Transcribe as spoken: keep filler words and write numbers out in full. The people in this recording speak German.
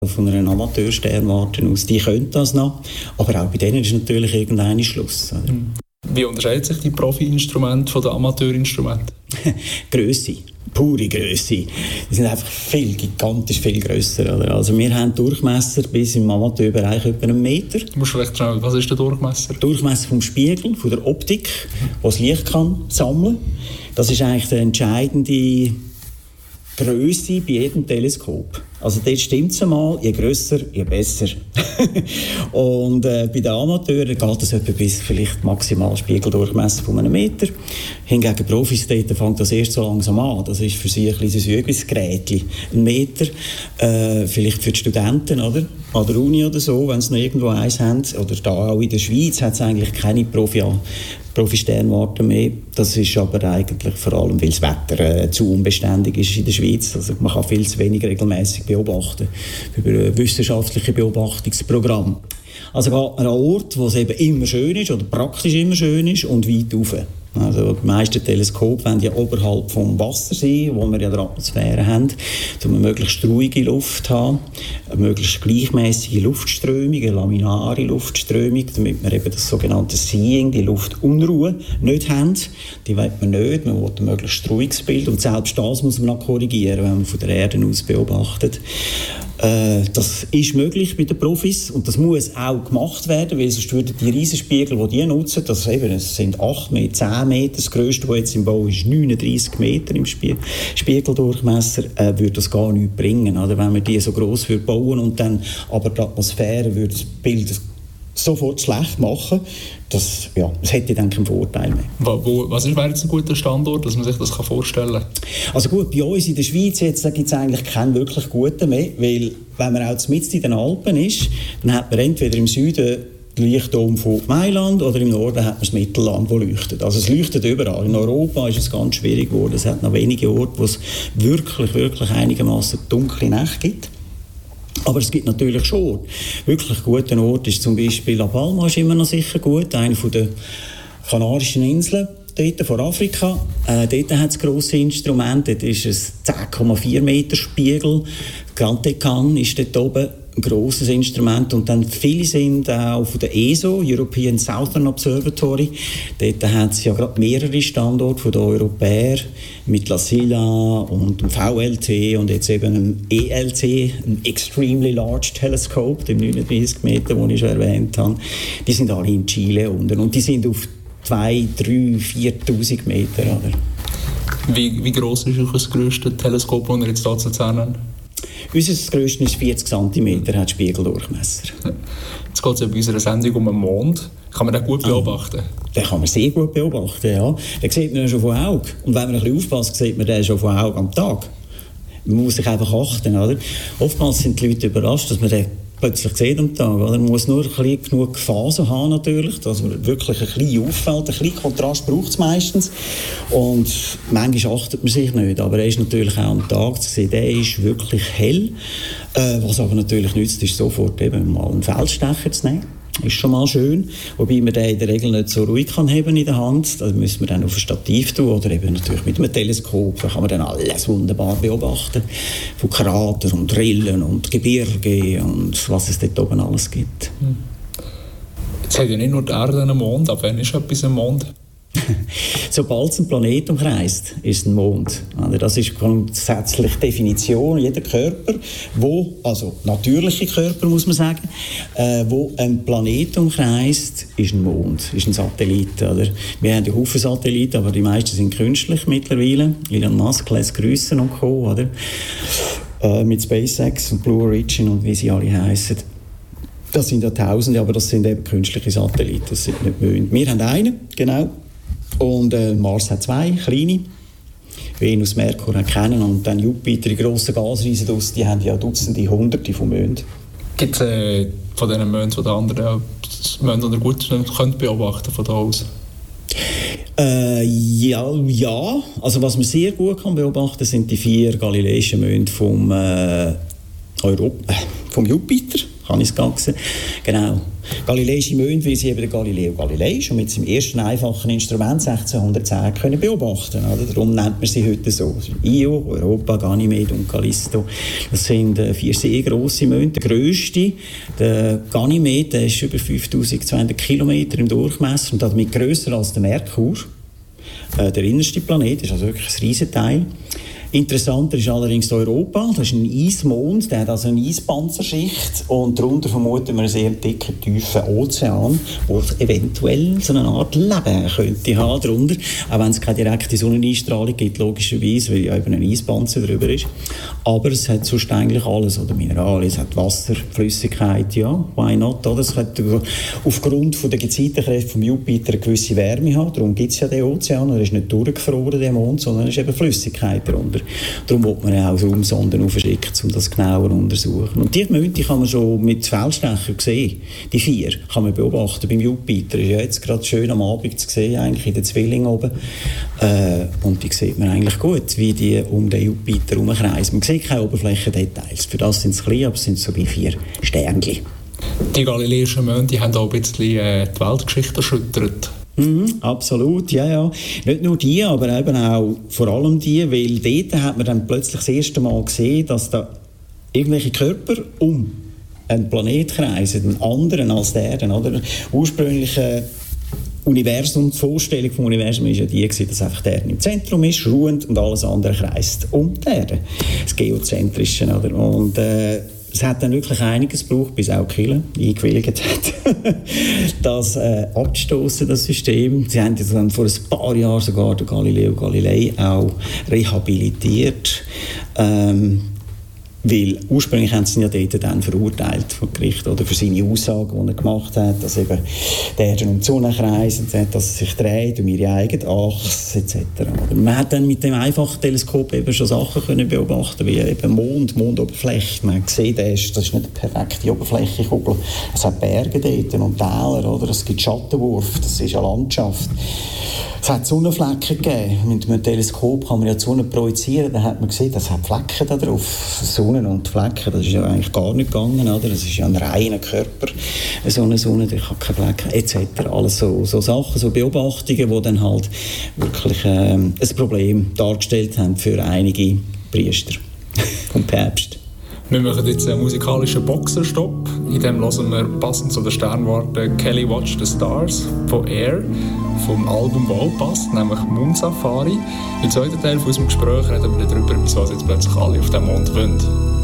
von einer Amateursternwarte aus, die können das noch, aber auch bei denen ist natürlich irgendein Schluss. Oder? Wie unterscheidet sich die Profi-Instrumente von den Amateurinstrumenten? Grösse, pure Grösse. Die sind einfach viel, gigantisch viel grösser. Oder? Also wir haben Durchmesser bis im Amateurbereich etwa einen Meter. Du musst vielleicht schnell, was ist der Durchmesser? Durchmesser vom Spiegel, von der Optik, die das Licht kann sammeln. Das ist eigentlich die entscheidende Grösse bei jedem Teleskop. Also dort stimmt es einmal, je grösser, je besser. Und äh, bei den Amateuren geht es etwa bis vielleicht maximal Spiegeldurchmesser von einem Meter. Hingegen Profis, dort fängt das erst so langsam an. Das ist für sie ein kleines Übungsgerätchen. Ein Meter, äh, vielleicht für die Studenten, oder? An der Uni oder so, wenn sie noch irgendwo eins haben. Oder da auch in der Schweiz hat es eigentlich keine Profi- Profi-Sternwarte mehr. Das ist aber eigentlich vor allem, weil das Wetter äh, zu unbeständig ist in der Schweiz. Also man kann viel zu wenig regelmäßig beobachten über wissenschaftliche Beobachtungsprogramme. Also geht man an einen Ort, wo es eben immer schön ist oder praktisch immer schön ist und weit rauf. Also die meisten Teleskope wollen ja oberhalb vom Wasser sein, wo wir ja die Atmosphäre haben, um eine möglichst ruhige Luft zu haben, eine möglichst gleichmäßige Luftströmung, eine laminare Luftströmung, damit wir eben das sogenannte Seeing, die Luftunruhe, nicht haben. Die will man nicht, man will ein möglichst ruhiges Bild und selbst das muss man noch korrigieren, wenn man von der Erde aus beobachtet. Äh, das ist möglich bei den Profis und das muss auch gemacht werden, weil sonst würden die Riesenspiegel, die die nutzen, das, eben, das sind acht Meter, zehn Meter, das grösste, das jetzt im Bau ist, neununddreissig Meter im Spie- Spiegeldurchmesser, äh, würde das gar nichts bringen, oder? Wenn wir die so gross bauen und dann aber die Atmosphäre würde das Bild sofort schlecht machen, das, ja, das hätte dann keinen Vorteil mehr. Wo, was wäre jetzt ein guter Standort, dass man sich das vorstellen kann? Also gut, bei uns in der Schweiz jetzt, da gibt es eigentlich keinen wirklich guten mehr, weil wenn man auch mitten in den Alpen ist, dann hat man entweder im Süden den Leuchtturm von Mailand oder im Norden hat man das Mittelland, das leuchtet. Also es leuchtet überall. In Europa ist es ganz schwierig geworden. Es hat noch wenige Orte, wo es wirklich, wirklich einigermaßen dunkle Nächte gibt. Aber es gibt natürlich schon wirklich guten Orte. Ist zum Beispiel La Palma ist immer noch sicher gut, eine der Kanarischen Inseln, dort vor Afrika. Äh, dort hat es grosse Instrumente. Dort ist es zehn Komma vier Meter Spiegel. Grand Tecan ist dort oben ein grosses Instrument. Und dann viele sind auch von der E S O, European Southern Observatory. Dort hat es ja gerade mehrere Standorte von den Europäern mit La Silla und dem V L T und jetzt eben einem E L C, einem Extremely Large Telescope, dem neununddreissig Meter, den ich schon erwähnt habe. Die sind alle in Chile unten und die sind auf zweitausend, dreitausend, viertausend Meter. Oder? Wie, wie gross ist das grösste Teleskop, das wir jetzt hier zu Luzern haben? Unser grösstes ist vierzig Zentimeter, hat Spiegeldurchmesser. Jetzt geht es ja bei unserer Sendung um den Mond. Kann man den gut beobachten? Ah, den kann man sehr gut beobachten, ja. Den sieht man ja schon von Auge. Und wenn man ein bisschen aufpasst, sieht man den schon von Auge am Tag. Man muss sich einfach achten, oder? Oftmals sind die Leute überrascht, dass man den plötzlich sieht am Tag. Oder? Man muss nur ein bisschen genug Phasen haben, natürlich, dass man wirklich ein bisschen auffällt. Ein bisschen Kontrast braucht es meistens. Und manchmal achtet man sich nicht. Aber er ist natürlich auch am Tag zu sehen. Der ist wirklich hell. Äh, was aber natürlich nützt, ist sofort eben mal einen Feldstecher zu nehmen. Ist schon mal schön, wobei man den in der Regel nicht so ruhig kann haben in der Hand. Das müssen wir dann auf ein Stativ tun oder eben natürlich mit einem Teleskop. Da kann man dann alles wunderbar beobachten. Von Kratern und Rillen und Gebirge und was es dort oben alles gibt. Jetzt hat ja nicht nur die Erde einen Mond, aber wann ist etwas ein Mond? Sobald es einen Planet umkreist, ist es ein Mond. Das ist grundsätzlich die Definition. Jeder Körper, wo, also natürliche Körper muss man sagen, äh, wo ein Planet umkreist, ist ein Mond, ist ein Satellit. Oder? Wir haben ja Haufen Satelliten, aber die meisten sind künstlich mittlerweile. Elon Musk lässt grüßen und Co. Oder? Äh, mit SpaceX und Blue Origin und wie sie alle heißen. Das sind ja Tausende, aber das sind eben künstliche Satelliten, das sind nicht Monde. Wir haben einen, genau. Und äh, Mars hat zwei, kleine. Venus, Merkur haben keinen. Und dann Jupiter, die grossen Gasriesen draus, die haben ja Dutzende, Hunderte von Monden. Gibt es äh, von diesen Monden, die die anderen Monde oder gut können beobachten von da aus? Äh, ja, ja, also was man sehr gut kann beobachten, sind die vier galileischen Monde vom, äh, Europa, äh, vom Jupiter. kann ich es gaxen. Genau. Galileische Monde, wie sie eben der Galileo Galilei schon mit seinem ersten einfachen Instrument sechzehnhundertzehn können beobachten. Oder? Darum nennt man sie heute so. Io, Europa, Ganymed und Callisto. Das sind äh, vier sehr grosse Monde. Der grösste, der Ganymed, der ist über fünftausendzweihundert Kilometer im Durchmesser und damit grösser als der Merkur. Äh, der innerste Planet ist also wirklich ein Riesenteil. Interessanter ist allerdings Europa. Das ist ein Eismond, der hat also eine Eispanzerschicht und darunter vermuten wir einen sehr dicken, tiefen Ozean, wo es eventuell so eine Art Leben könnte haben darunter, auch wenn es keine direkte Sonneneinstrahlung gibt, logischerweise, weil ja eben ein Eispanzer drüber ist. Aber es hat sonst eigentlich alles, oder Mineralien, es hat Wasser, Flüssigkeit, ja, why not, oder? Es hat aufgrund von der Gezeitenkräfte vom Jupiter eine gewisse Wärme haben, darum gibt es ja den Ozean, er ist nicht durchgefroren, der Mond, sondern es ist eben Flüssigkeit darunter. Darum will man ja auch Raumsonden aufschicken, um das genauer zu untersuchen. Und die Monde kann man schon mit Feldstecher sehen. Die vier kann man beobachten beim Jupiter. Ist ja jetzt gerade schön am Abend zu sehen, eigentlich in den Zwillingen oben. Äh, und die sieht man eigentlich gut, wie die um den Jupiter herumkreisen. Man sieht keine Oberflächendetails. Für das sind es klein, aber es sind so wie vier Sternchen. Die galileischen Monde haben auch ein bisschen äh, die Weltgeschichte erschüttert. Mhm, absolut, ja, ja. Nicht nur die, aber eben auch vor allem die, weil dort hat man dann plötzlich das erste Mal gesehen, dass da irgendwelche Körper um einen Planet kreisen, einen anderen als der Erde, oder? Ursprüngliche Universum, die Vorstellung vom Universum war ja die, dass einfach der Erde im Zentrum ist, ruhend und alles andere kreist um die Erde. Das Geozentrische, oder? Und äh, es hat dann wirklich einiges gebraucht, bis auch Kirche eingewilligt hat, das äh, abzustossen, das System. Sie haben dann vor ein paar Jahren sogar den Galileo Galilei auch rehabilitiert. Ähm, Weil ursprünglich haben sie ihn ja dort dann verurteilt vom Gericht, oder für seine Aussagen, die er gemacht hat, dass eben die Erde um die Sonne kreist, dass es sich dreht um ihre eigene Achse et cetera. Man hat dann mit dem einfachen Teleskop eben schon Sachen können beobachten, wie eben Mond, Mondoberfläche. Man hat gesehen, das ist, das ist nicht eine perfekte Oberflächenkugel. Es hat Berge dort und Täler, oder? Es gibt Schattenwurf, das ist eine Landschaft. Es hat Sonnenflecken gegeben. Mit einem Teleskop kann man ja die Sonne projizieren. Da hat man gesehen, das hat Flecken da drauf. Sonnen und Flecken, das ist ja eigentlich gar nicht gegangen. Oder? Das ist ja ein reiner Körper. So eine Sonne, die hat keine Flecken, et cetera. Alles so, so Sachen, so Beobachtungen, die dann halt wirklich ähm, ein Problem dargestellt haben für einige Priester und Päpste. Wir machen jetzt einen musikalischen Boxerstopp. In dem hören wir passend zu den Sternwarten Kelly Watch the Stars von Air, vom Album, das auch passt, nämlich Moon Safari. Im zweiten Teil von unserem Gespräch reden wir darüber, wieso jetzt plötzlich alle auf dem Mond wollen.